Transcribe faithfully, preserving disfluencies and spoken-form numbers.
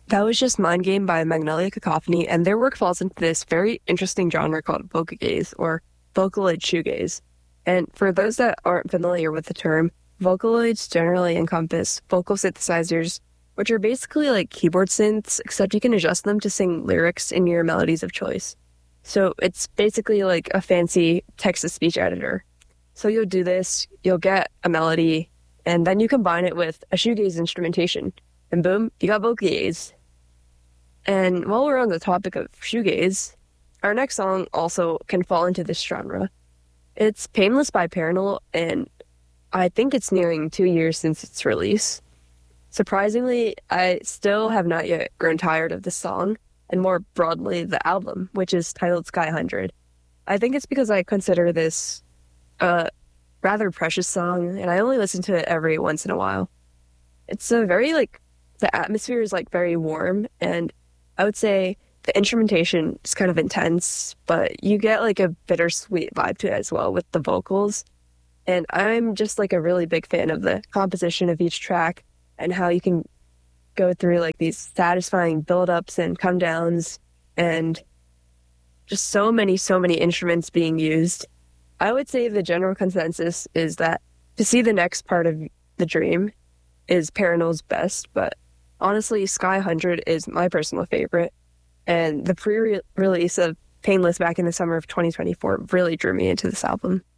That was just Mind Game by Magnolia Cacophony, and their work falls into this very interesting genre called vocogaze, or Vocaloid shoegaze. And for those that aren't familiar with the term, Vocaloids generally encompass vocal synthesizers, which are basically like keyboard synths, except you can adjust them to sing lyrics in your melodies of choice. So it's basically like a fancy text-to-speech editor. So you'll do this, you'll get a melody, and then you combine it with a shoegaze instrumentation, and boom, you got vocogaze. And while we're on the topic of shoegaze, our next song also can fall into this genre. It's Painless by Parannoul, and I think it's nearing two years since its release. Surprisingly, I still have not yet grown tired of this song, and more broadly, the album, which is titled Sky one hundred. I think it's because I consider this a rather precious song, and I only listen to it every once in a while. It's a very, like, the atmosphere is, like, very warm, and I would say the instrumentation is kind of intense, but you get, like, a bittersweet vibe to it as well with the vocals. And I'm just, like, a really big fan of the composition of each track and how you can go through, like, these satisfying build-ups and come-downs and just so many, so many instruments being used. I would say the general consensus is that to see the next part of the dream is Parannoul's best, but honestly, Sky one hundred is my personal favorite, and the pre-release of Painless back in the summer of twenty twenty-four really drew me into this album.